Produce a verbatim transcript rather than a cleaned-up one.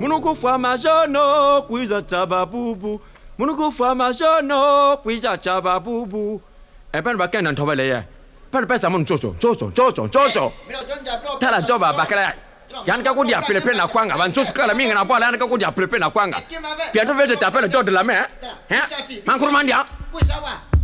Munuku fama jono kuiza chaba bubu. Munuku fama jono kuiza chaba bubu. Eh ben ba ken ntoba le ya. Pan pesa mun chocho chocho chocho chocho. Tala joba bakala. Yan ka ko dia pepe na kwanga ban chocho kala minga na bola yan ka ko dia pepe na kwanga. Pia to vete tapela jod de la main. Hein? Mankur mandia.